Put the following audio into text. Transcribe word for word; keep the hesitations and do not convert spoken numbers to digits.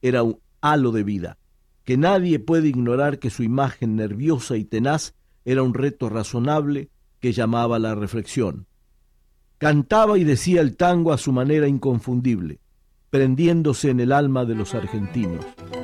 era un halo de vida, que nadie puede ignorar que su imagen nerviosa y tenaz era un reto razonable que llamaba a la reflexión. Cantaba y decía el tango a su manera inconfundible, prendiéndose en el alma de los argentinos.